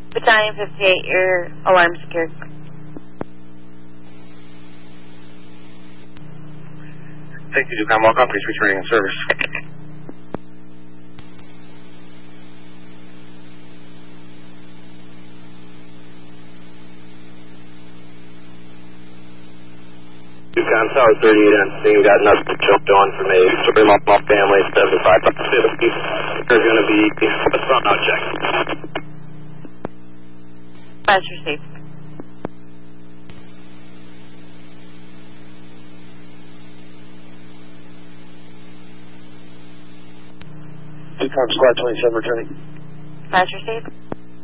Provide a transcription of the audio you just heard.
Battalion 58, your alarm secured. Thank you, Ducom. Welcome. Please returning in service. Ducom Tower 38 on scene, got nothing jumped on from a Supreme Mall family, 7550. There's going to be a front out check. Flash received. Ducom Squad 27 returning. Flash received.